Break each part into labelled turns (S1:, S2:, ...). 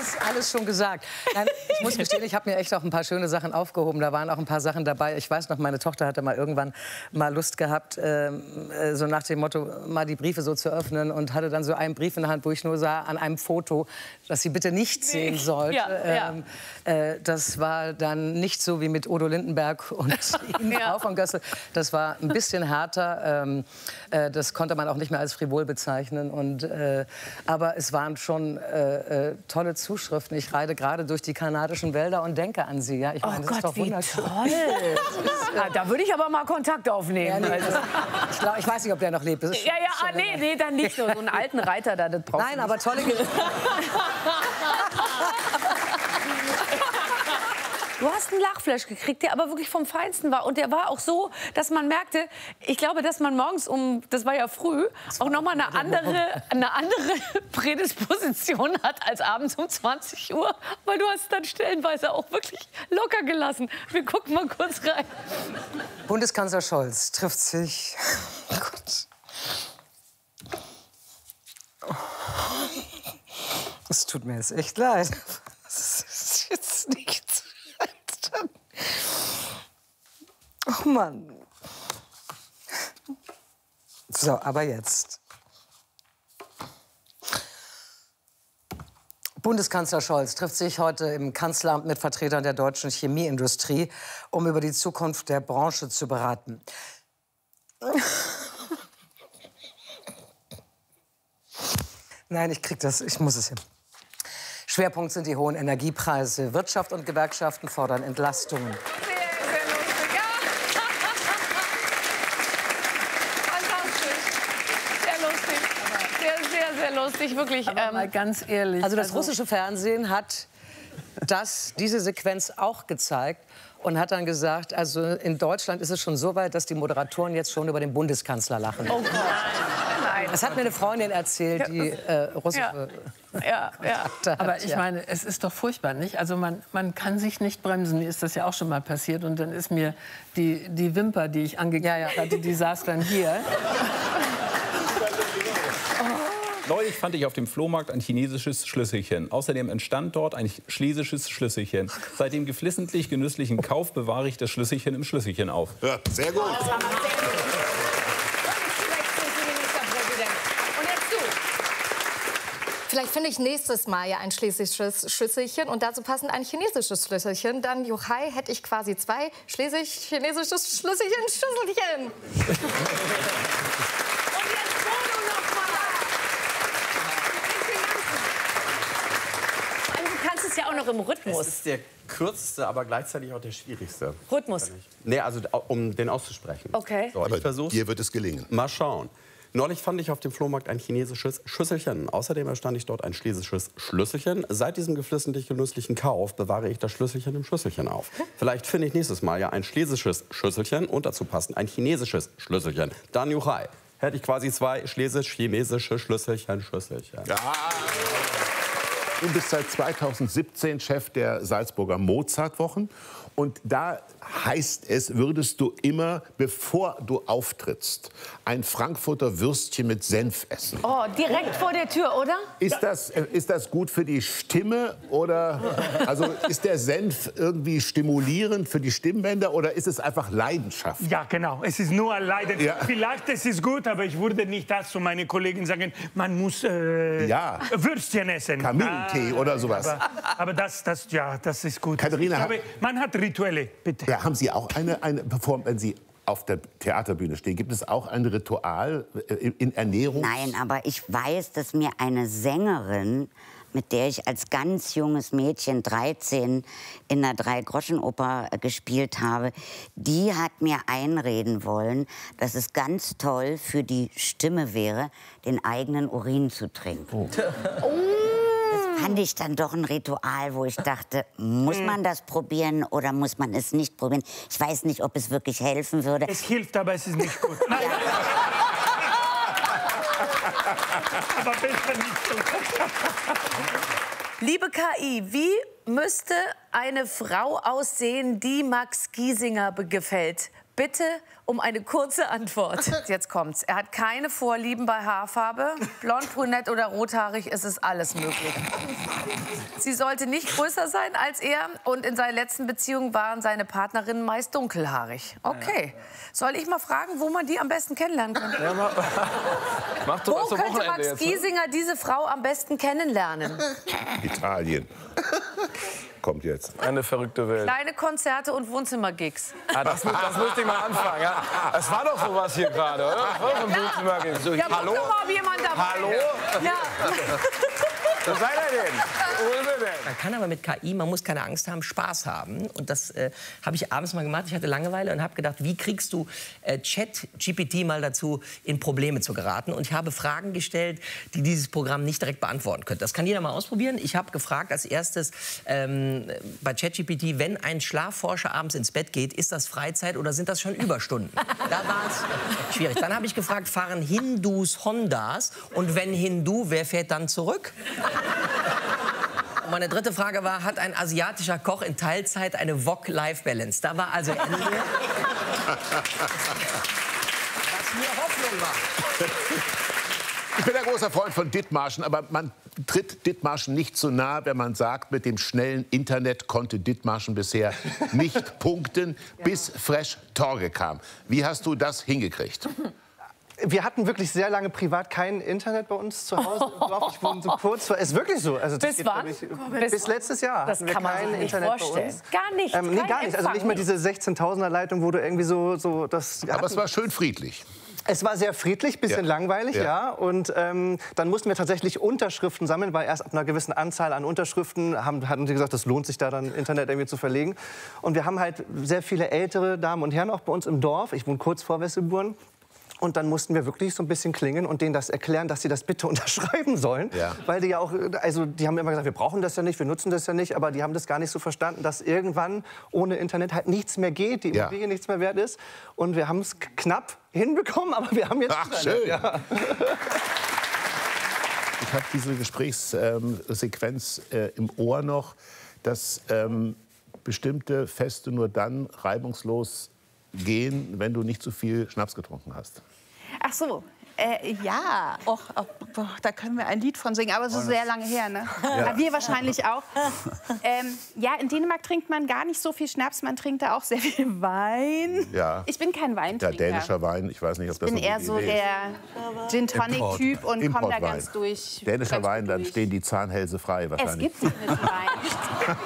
S1: alles schon gesagt. Nein, ich muss gestehen, ich habe mir echt auch ein paar schöne Sachen aufgehoben. Da waren auch ein paar Sachen dabei. Ich weiß noch, meine Tochter hatte mal irgendwann mal Lust gehabt, so nach dem Motto, mal die Briefe so zu öffnen und hatte dann so einen Brief in der Hand, wo ich nur sah, an einem Foto, das sie bitte nicht sehen sollte. Das war dann nicht so wie mit Udo Lindenberg und Frau von Gössel. Das war ein bisschen härter. Das konnte man auch nicht mehr als frivol bezeichnen. Aber es waren schon tolle Zuschriften. Ich reite gerade durch die kanadischen Wälder und denke an Sie. Ja, ich meine, das ist doch wunderschön.
S2: Toll. Da würde ich aber mal Kontakt aufnehmen.
S1: Ja, nee. Ich weiß nicht, ob der noch lebt. Das ist
S2: nee, dann nicht so einen alten Reiter da. Das brauchst
S1: Nein, aber tolle Geschichte.
S2: Du hast einen Lachflash gekriegt, der aber wirklich vom Feinsten war. Und der war auch so, dass man merkte, ich glaube, dass man morgens das war ja früh, auch noch mal eine andere Prädisposition hat als abends um 20 Uhr. Weil du hast es dann stellenweise auch wirklich locker gelassen. Wir gucken mal kurz rein.
S1: Bundeskanzler Scholz trifft sich... Oh Gott. Es tut mir jetzt echt leid. Das ist jetzt nichts. Oh Mann. So, aber jetzt. Bundeskanzler Scholz trifft sich heute im Kanzleramt mit Vertretern der deutschen Chemieindustrie, um über die Zukunft der Branche zu beraten. Nein, ich krieg das, ich muss es hin. Schwerpunkt sind die hohen Energiepreise. Wirtschaft und Gewerkschaften fordern Entlastungen.
S2: Sehr lustig, ja. Fantastisch. Sehr lustig. Sehr lustig, wirklich.
S3: Aber mal ganz ehrlich.
S1: Also das russische Fernsehen hat diese Sequenz auch gezeigt und hat dann gesagt, also in Deutschland ist es schon so weit, dass die Moderatoren jetzt schon über den Bundeskanzler lachen.
S2: Oh Gott. Nein.
S1: Das hat mir eine Freundin erzählt, die russische...
S3: Aber ich meine, es ist doch furchtbar, nicht? Also man kann sich nicht bremsen. Mir ist das ja auch schon mal passiert. Und dann ist mir die Wimper, die ich angekriegt hatte, die saß dann hier.
S4: Neulich fand ich auf dem Flohmarkt ein chinesisches Schlüsselchen. Außerdem entstand dort ein schlesisches Schlüsselchen. Seit dem geflissentlich genüsslichen Kauf bewahre ich das Schlüsselchen im Schlüsselchen auf.
S5: Ja, sehr gut.
S6: Vielleicht finde ich nächstes Mal ja ein schlesisches Schlüsselchen und dazu passend ein chinesisches Schlüsselchen. Dann, Juchai, hätte ich quasi 2 schlesisch-chinesisches Schlüsselchen.
S2: Und jetzt Bono noch mal. Also, du kannst es ja auch noch im Rhythmus.
S7: Es ist der kürzeste, aber gleichzeitig auch der schwierigste.
S2: Rhythmus.
S7: Nee, also um den auszusprechen.
S2: Okay.
S7: So, ich versuch's.
S5: Dir wird es gelingen.
S7: Mal schauen. Neulich fand ich auf dem Flohmarkt ein chinesisches Schüsselchen. Außerdem erstand ich dort ein schlesisches Schlüsselchen. Seit diesem geflissentlich genüsslichen Kauf bewahre ich das Schlüsselchen im Schlüsselchen auf. Vielleicht finde ich nächstes Mal ja ein schlesisches Schlüsselchen und dazu passend ein chinesisches Schlüsselchen. Dann Juchai. Hätte ich quasi 2 schlesisch-chinesische Schlüsselchen.
S5: Ja. Du bist seit 2017 Chef der Salzburger Mozartwochen. Und da heißt es, würdest du immer, bevor du auftrittst, ein Frankfurter Würstchen mit Senf essen.
S2: Oh, direkt vor der Tür, oder?
S5: Ist das gut für die Stimme? Oder also ist der Senf irgendwie stimulierend für die Stimmbänder? Oder ist es einfach Leidenschaft?
S8: Ja, genau. Es ist nur Leidenschaft.
S5: Ja.
S8: Vielleicht ist es gut, aber ich würde nicht das zu meinen Kollegen sagen, man muss Würstchen essen.
S5: Kamillentee oder sowas.
S8: Aber das ist gut.
S5: Katharina,
S8: aber man hat Rituelle, bitte.
S5: Ja, haben Sie auch bevor, wenn Sie auf der Theaterbühne stehen, gibt es auch ein Ritual in Ernährung?
S9: Nein, aber ich weiß, dass mir eine Sängerin, mit der ich als ganz junges Mädchen 13 in einer Drei-Groschen-Oper gespielt habe, die hat mir einreden wollen, dass es ganz toll für die Stimme wäre, den eigenen Urin zu trinken. Das fand ich dann doch ein Ritual, wo ich dachte, muss man das probieren oder muss man es nicht probieren? Ich weiß nicht, ob es wirklich helfen würde.
S8: Es hilft, aber es ist nicht gut. Nein. Aber besser nicht so.
S2: Liebe KI, wie müsste eine Frau aussehen, die Max Giesinger gefällt? Bitte um eine kurze Antwort. Jetzt kommt's. Er hat keine Vorlieben bei Haarfarbe. Blond, brünett oder rothaarig ist es alles möglich. Sie sollte nicht größer sein als er und in seiner letzten Beziehung waren seine Partnerinnen meist dunkelhaarig. Okay. Soll ich mal fragen, wo man die am besten kennenlernen könnte?
S10: Ja, mach doch
S2: wo könnte Max Giesinger diese Frau am besten kennenlernen?
S5: Italien. Kommt jetzt.
S10: Eine verrückte Welt.
S2: Kleine Konzerte und Wohnzimmergigs.
S10: Ah, das müsste ich mal anfangen. Ja. Es war doch sowas hier gerade, oder?
S2: So, ja, hallo? Guck mal, ob jemand dabei
S10: hallo?
S2: Ja.
S10: Wo seid ihr denn? Wo ist er denn?
S11: Man kann aber mit KI, man muss keine Angst haben, Spaß haben. Und das habe ich abends mal gemacht. Ich hatte Langeweile und habe gedacht, wie kriegst du ChatGPT mal dazu, in Probleme zu geraten? Und ich habe Fragen gestellt, die dieses Programm nicht direkt beantworten könnte. Das kann jeder mal ausprobieren. Ich habe gefragt als erstes bei ChatGPT, wenn ein Schlafforscher abends ins Bett geht, ist das Freizeit oder sind das schon Überstunden? Da war es schwierig. Dann habe ich gefragt, fahren Hindus Hondas? Und wenn Hindu, wer fährt dann zurück? Und meine dritte Frage war, hat ein asiatischer Koch in Teilzeit eine Wok-Life-Balance? Da war also Ende. Was mir Hoffnung war.
S5: Ich bin ein großer Freund von Dithmarschen, aber man tritt Dithmarschen nicht zu nahe, wenn man sagt, mit dem schnellen Internet konnte Dithmarschen bisher nicht punkten, bis Fresh Torge kam. Wie hast du das hingekriegt?
S12: Wir hatten wirklich sehr lange privat kein Internet bei uns zu Hause im Dorf. Ich wohne so kurz vor. Ist wirklich so. Also
S2: bis wann?
S12: Bis letztes Jahr
S2: das
S12: hatten wir
S2: kann man
S12: kein
S2: sich nicht
S12: Internet
S2: vorstellen.
S12: bei uns.
S2: Gar nicht.
S12: Nee, gar nicht. Also nicht mal diese 16.000er Leitung, wo du irgendwie so das.
S5: Aber es war schön friedlich.
S12: Es war sehr friedlich, bisschen langweilig, ja. Und dann mussten wir tatsächlich Unterschriften sammeln, weil erst ab einer gewissen Anzahl an Unterschriften hatten sie gesagt, das lohnt sich da dann Internet irgendwie zu verlegen. Und wir haben halt sehr viele ältere Damen und Herren auch bei uns im Dorf. Ich wohne kurz vor Wesselburn. Und dann mussten wir wirklich so ein bisschen klingeln und denen das erklären, dass sie das bitte unterschreiben sollen. Ja. Weil die ja auch, also die haben immer gesagt, wir brauchen das ja nicht, wir nutzen das ja nicht. Aber die haben das gar nicht so verstanden, dass irgendwann ohne Internet halt nichts mehr geht, die Immobilie nichts mehr wert ist. Und wir haben es knapp hinbekommen, aber wir haben jetzt Internet.
S5: Schön. Ja. Ich habe diese Gesprächssequenz im Ohr noch, dass bestimmte Feste nur dann reibungslos gehen, wenn du nicht zu viel Schnaps getrunken hast.
S13: Ach so, ja, da können wir ein Lied von singen, aber es ist sehr lange her, ne? Ja. Wir wahrscheinlich auch. Ja, in Dänemark trinkt man gar nicht so viel Schnaps, man trinkt da auch sehr viel Wein. Ja. Ich bin kein Weintrinker.
S5: Ja, dänischer Wein, ich weiß nicht, ob das
S13: Ich bin eher so der Gin-Tonic-Typ und komme da ganz durch.
S5: Dänischer Wein, dann stehen die Zahnhälse frei wahrscheinlich.
S13: Es gibt dänischen Wein.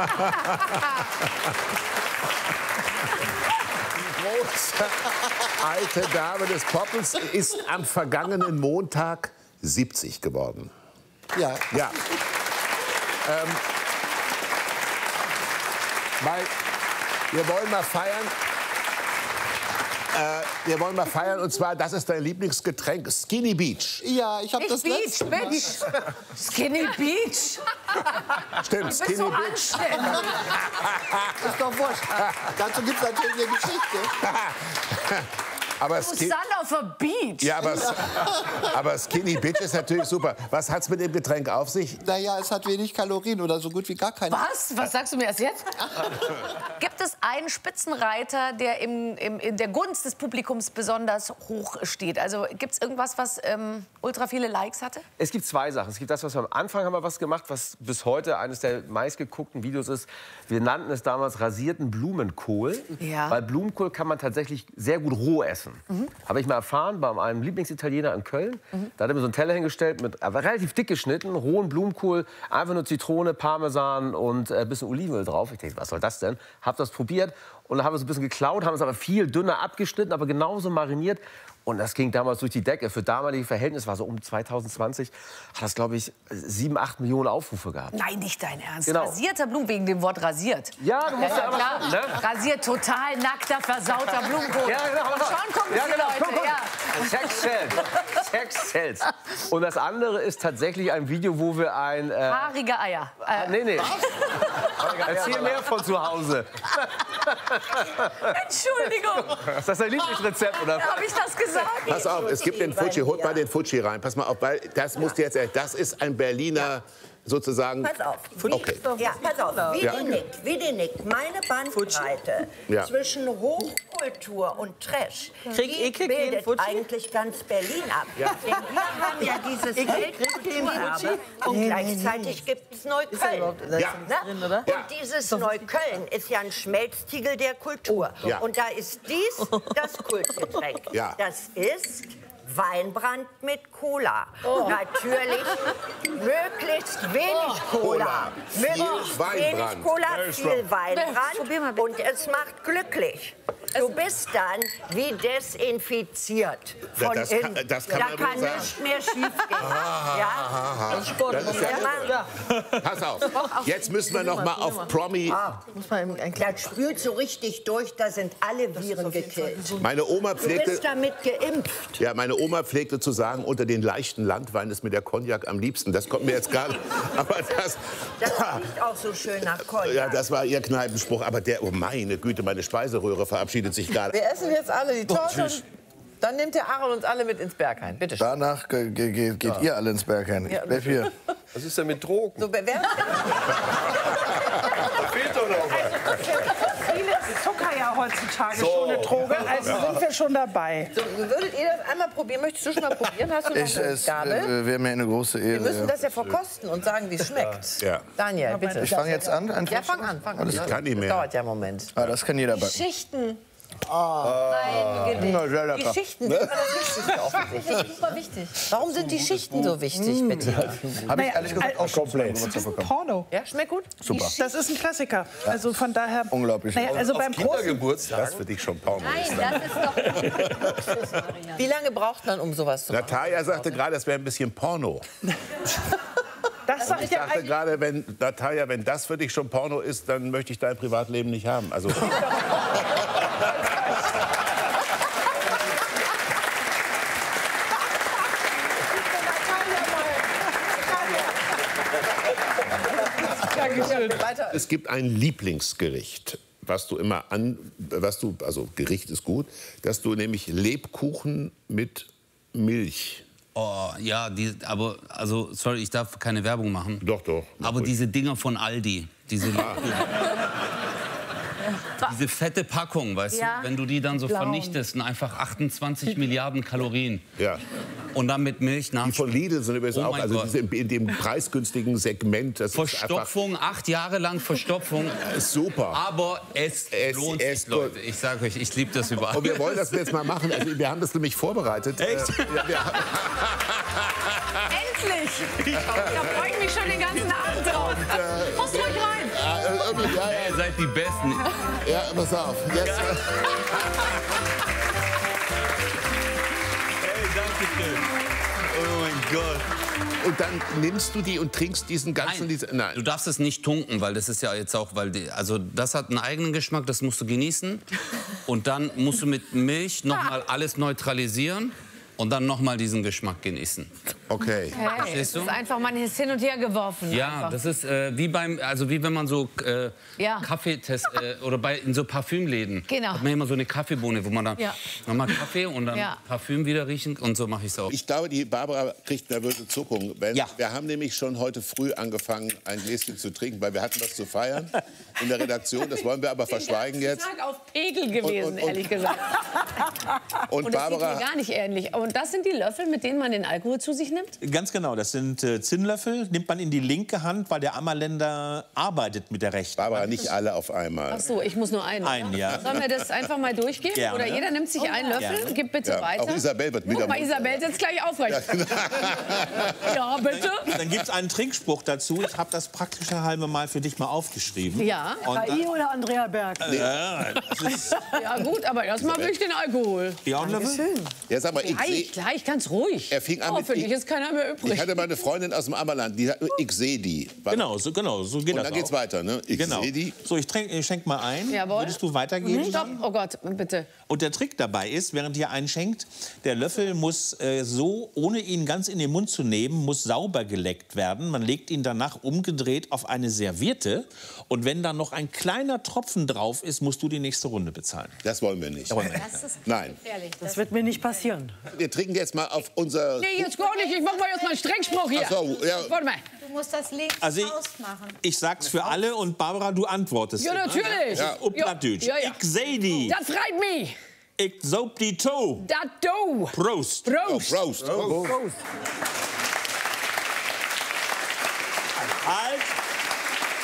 S5: Alte Dame des Poppens ist am vergangenen Montag 70 geworden.
S14: Ja.
S5: Ja. Weil wir wollen mal feiern. Wir wollen mal feiern, und zwar, das ist dein Lieblingsgetränk, Skinny Beach.
S14: Ja, ich habe das
S2: Beach, Bitch. Skinny Beach.
S5: Stimmt, Skinny
S2: so
S5: Beach.
S14: Ist doch wurscht. Dazu gibt es natürlich eine Geschichte.
S5: Aber
S2: Sun auf a Beach.
S5: Ja, aber Skinny Bitch ist natürlich super. Was hat's mit dem Getränk auf sich?
S14: Naja, es hat wenig Kalorien oder so gut wie gar keine.
S2: Was? Was sagst du mir erst jetzt? Gibt es einen Spitzenreiter, der in der Gunst des Publikums besonders hoch steht? Also gibt es irgendwas, was ultra viele Likes hatte?
S15: Es gibt zwei Sachen. Es gibt das, was wir am Anfang haben wir was gemacht, was bis heute eines der meistgeguckten Videos ist. Wir nannten es damals rasierten Blumenkohl. Ja. Weil Blumenkohl kann man tatsächlich sehr gut roh essen. Mhm. Habe ich mal erfahren bei einem Lieblingsitaliener in Köln. Mhm. Da hat er mir so einen Teller hingestellt, mit relativ dick geschnitten, rohen Blumenkohl, einfach nur Zitrone, Parmesan und ein bisschen Olivenöl drauf. Ich dachte, was soll das denn? Habe das probiert und dann haben wir es ein bisschen geklaut, haben es aber viel dünner abgeschnitten, aber genauso mariniert. Und das ging damals durch die Decke. Für damalige Verhältnisse war so um 2020, hat das, glaube ich, 7, 8 Millionen Aufrufe gehabt.
S2: Nein, nicht dein Ernst.
S15: Genau.
S2: Rasierter Blumen, wegen dem Wort rasiert.
S15: Ja, du musst ja aber
S2: klar.
S15: schon, ne?
S2: Rasiert, total nackter, versauter Blumenkohl.
S15: Ja, genau.
S2: Und schon kommen die
S15: genau.
S2: Leute.
S15: Komm.
S2: Ja.
S15: Sex sells. Sex sells. Und das andere ist tatsächlich ein Video, wo wir ein...
S2: Haarige Eier.
S15: Nee. Erzähl mehr von zu Hause.
S2: Entschuldigung.
S15: Ist das dein Lieblingsrezept, oder?
S2: Habe ich das gesagt?
S5: Pass auf, es gibt den Fuji. Holt mal den Fuji rein. Pass mal auf, weil das musst du jetzt... Das ist ein Berliner sozusagen...
S16: Pass auf.
S5: Okay.
S16: Ja, pass auf.
S5: Ja.
S16: Wie die nickt. Meine Bandbreite zwischen Hochkultur und Trash, die bildet eigentlich ganz Berlin ab.
S5: Ja.
S16: Denn wir haben ja dieses Weltkulturerbe und gleichzeitig gibt es Neukölln.
S5: Ja.
S16: Ne? Und dieses Neukölln ist ja ein Schmelztiegel der Kultur.
S5: Ja.
S16: Und da ist dies das Kultgetränk.
S5: Ja.
S16: Das ist Weinbrand mit Cola. Natürlich möglichst wenig Cola. Möglichst wenig Cola, viel Weinbrand. Und es macht glücklich. Du bist dann wie desinfiziert. Von
S5: Das
S16: innen.
S5: kann
S16: Da
S5: man
S16: kann
S5: wohl
S16: nicht mehr schief gehen. Ja?
S5: Das ist ja Pass auf, jetzt müssen wir noch mal auf Promi...
S16: Das spült so richtig durch, da sind alle Viren gekillt.
S5: Meine Oma
S16: Du
S5: pflegte...
S16: bist damit geimpft.
S5: Ja, meine Oma pflegte zu sagen, unter den leichten Landwein ist mir der Cognac am liebsten. Das kommt mir jetzt gar nicht. Aber
S16: Das riecht auch so schön nach Cognac.
S5: ja, das war ihr Kneipenspruch. Aber der, oh meine Güte, meine Speiseröhre verabschiedet sich gerade.
S17: Wir essen jetzt alle die Torte. Dann nimmt der Aaron uns alle mit ins Berghain. Bitte schön.
S18: Danach geht ihr alle ins Berghain. Ich bleib hier.
S10: Was ist denn mit Drogen?
S17: So, wer
S10: Da fehlt doch noch was.
S19: Viele Zucker ja heutzutage
S10: So.
S19: schon eine Droge, also
S10: Ja.
S19: sind wir schon dabei.
S17: So, würdet ihr das einmal probieren? Möchtest du schon mal probieren? Hast du noch
S18: Ich
S17: eine
S18: esse,
S17: Gabel?
S18: wäre mir eine große
S17: Wir
S18: Ehre.
S17: müssen das ja verkosten und sagen, wie es schmeckt.
S5: Ja.
S17: Daniel, bitte.
S18: Ich fange jetzt an? Einfach?
S17: Ja, fang an.
S18: Alles
S17: Das
S18: klar.
S17: dauert ja einen Moment.
S18: Ah, das kann jeder backen.
S2: Schichten.
S17: Nein,
S18: Na, sehr lecker.
S17: die Schichten sind immer das Wichtigste offensichtlich.
S2: Das ist super wichtig.
S17: Warum sind die Schichten so wichtig, bitte?
S18: Habe ich ehrlich gesagt auch komplett.
S19: Porno.
S17: Ja, schmeckt gut?
S18: Super.
S19: Das ist ein Klassiker. Also von daher.
S18: Unglaublich.
S19: Naja, also beim großen.
S10: Kindergeburtstag.
S5: Das für dich schon Porno.
S2: Nein, das ist doch Luxus, Maria.
S17: Wie lange braucht man, um sowas zu machen?
S5: Natalia sagte gerade, das wäre ein bisschen Porno.
S19: Das sag
S5: Ich
S19: ich ja
S5: dachte
S19: eigentlich.
S5: gerade, Natalia, wenn das für dich schon Porno ist, dann möchte ich dein Privatleben nicht haben. Also, es gibt ein Lieblingsgericht, was du immer also Gericht ist gut, dass du nämlich Lebkuchen mit Milch.
S20: Oh, ja, aber, also, sorry, ich darf keine Werbung machen.
S5: Doch, doch.
S20: Aber diese Dinger von Aldi, diese diese fette Packung, weißt
S2: Ja.
S20: du, wenn du die dann so
S2: Blauen.
S20: vernichtest, und einfach 28 Milliarden Kalorien.
S5: Ja.
S20: Und dann mit Milch nach.
S5: Die von Lidl sind übrigens
S20: Oh
S5: auch,
S20: mein
S5: also
S20: Gott.
S5: diese in dem preisgünstigen Segment. Das
S20: Verstopfung, 8 Jahre lang Verstopfung.
S5: Ist super.
S20: Aber es lohnt sich, Leute. Ich sage euch, ich liebe das überall.
S5: Und wir wollen das jetzt mal machen. Also wir haben das nämlich vorbereitet.
S20: Echt?
S2: Endlich! Da freue ich mich schon den ganzen Abend drauf. Muss ruhig rein.
S20: Ihr seid die Besten.
S5: Ja, pass auf. Jetzt,
S20: Hey, danke schön. Oh mein Gott.
S5: und dann nimmst du die und trinkst diesen ganzen... Nein.
S20: Du darfst es nicht tunken, weil das ist ja jetzt auch, also das hat einen eigenen Geschmack, das musst du genießen. Und dann musst du mit Milch nochmal alles neutralisieren und dann nochmal diesen Geschmack genießen.
S5: Okay.
S2: Hey,
S20: Verstehst
S2: das
S20: du?
S2: ist einfach, man ist hin und her geworfen.
S20: Ja,
S2: einfach.
S20: das ist wie wenn man so
S2: Ja.
S20: Kaffeetest oder in so Parfümläden
S2: Genau.
S20: hat man immer so eine Kaffeebohne, wo man dann
S2: Ja.
S20: nochmal Kaffee und dann
S2: Ja.
S20: Parfüm wieder riechen und so mache ich es auch.
S5: Ich glaube, die Barbara kriegt nervöse Zuckung. Wir haben nämlich schon heute früh angefangen, ein Gläschen zu trinken, weil wir hatten was zu feiern in der Redaktion. Das wollen wir aber verschweigen jetzt.
S2: Tag auf Pegel gewesen, ehrlich gesagt.
S5: Und
S2: Und das sieht
S5: Barbara...
S2: mir gar nicht ähnlich. Und das sind die Löffel, mit denen man den Alkohol zu sich nimmt?
S21: Ganz genau, das sind Zinnlöffel, nimmt man in die linke Hand, weil der Ammerländer arbeitet mit der rechten.
S5: Barbara, nicht alle auf einmal.
S2: Ach so, ich muss nur einen.
S21: Einen,
S2: oder?
S21: ja.
S2: Sollen wir das einfach mal durchgehen?
S21: Gerne.
S2: Oder jeder nimmt sich einen Löffel?
S21: Gerne.
S2: Gib bitte
S5: Ja,
S2: weiter.
S5: auch Isabel wird wieder
S2: Guck mal,
S5: munter.
S2: Isabel setzt gleich aufrecht. Ja, bitte.
S21: Dann gibt es einen Trinkspruch dazu. Ich habe das praktische halbe Mal für dich mal aufgeschrieben.
S2: Ja.
S21: Und
S19: KI oder Andrea Berg?
S2: Ja gut, aber erstmal will ich den Alkohol.
S21: Ja, und
S5: Ja, sag mal,
S2: Gleich, ganz ruhig.
S5: Er fing an
S2: Oh,
S5: mit
S2: für dich ist keiner mehr übrig.
S5: Ich hatte mal eine Freundin aus dem Ammerland, die sagt, ich sehe die.
S21: Genau, so geht
S5: Und
S21: das
S5: dann geht's
S21: auch.
S5: weiter, ne? Ich
S21: Genau.
S5: sehe die.
S21: So, ich schenk mal ein.
S2: Jawohl.
S21: Würdest du weitergeben?
S2: Stopp, oh Gott, bitte.
S21: Und der Trick dabei ist, während ihr einschenkt, der Löffel muss so, ohne ihn ganz in den Mund zu nehmen, muss sauber geleckt werden. Man legt ihn danach umgedreht auf eine Serviette. Und wenn dann noch ein kleiner Tropfen drauf ist, musst du die nächste Runde bezahlen.
S5: Das wollen wir nicht.
S19: Das ist
S5: Nein.
S19: Das wird mir nicht passieren.
S5: wir trinken jetzt mal auf unser...
S1: Nee, jetzt gar nicht. Ich mach mal jetzt mal einen Streckspruch hier.
S5: Ach so, ja.
S1: Warte mal.
S6: Du musst das links
S21: Also
S6: ausmachen.
S21: ich sag's für alle und Barbara, du antwortest.
S1: Ja, natürlich.
S21: Ja, auf Plattdeutsch.
S1: Ja, ja.
S21: Ich seh die.
S1: Das freut mich.
S21: Ich soap die Toe.
S1: Das du.
S21: Prost.
S1: Prost.
S5: Prost.
S1: Prost.